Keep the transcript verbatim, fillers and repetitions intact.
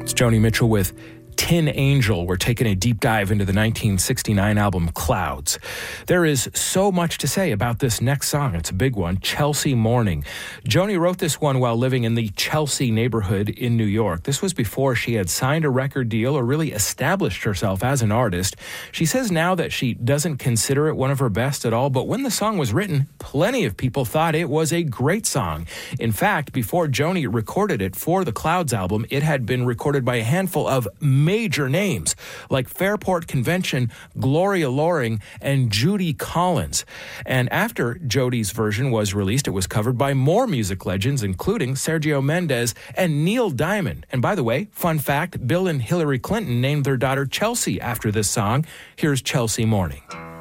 It's Joni Mitchell with Tin Angel. We're taking a deep dive into the nineteen sixty-nine album Clouds. There is so much to say about this next song. It's a big one, Chelsea Morning. Joni wrote this one while living in the Chelsea neighborhood in New York. This was before she had signed a record deal or really established herself as an artist. She says now that she doesn't consider it one of her best at all, but when the song was written, plenty of people thought it was a great song. In fact, before Joni recorded it for the Clouds album, it had been recorded by a handful of major names like Fairport Convention, Gloria Loring, and Judy Collins. And after Jodi's version was released, it was covered by more music legends, including Sergio Mendes and Neil Diamond. And by the way, fun fact, Bill and Hillary Clinton named their daughter Chelsea after this song. Here's Chelsea Morning.